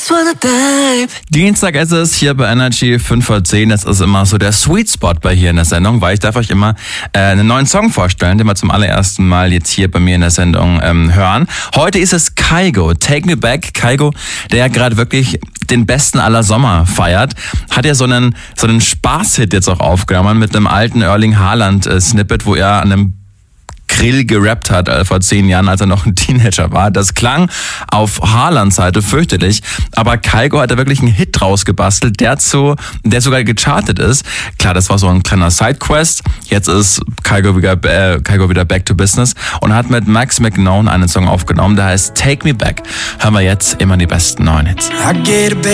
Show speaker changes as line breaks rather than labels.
Dienstag ist es hier bei Energy 5 vor 10. Das ist immer so der Sweet Spot bei hier in der Sendung, weil ich darf euch immer einen neuen Song vorstellen, den wir zum allerersten Mal jetzt hier bei mir in der Sendung hören. Heute ist es Kygo, Take Me Back. Kygo, der ja gerade wirklich den besten aller Sommer feiert, hat ja so einen Spaßhit jetzt auch aufgenommen mit einem alten Erling Haaland Snippet, wo er an einem Grill gerappt hat vor 10 Jahren, als er noch ein Teenager war. Das klang auf Haalands Seite fürchterlich, aber Kygo hat da wirklich einen Hit draus gebastelt, der sogar gechartet ist. Klar, das war so ein kleiner Sidequest. Jetzt ist Kygo wieder back to business und hat mit Max McKnown einen Song aufgenommen, der heißt Take Me Back. Hören wir jetzt immer die besten neuen Hits.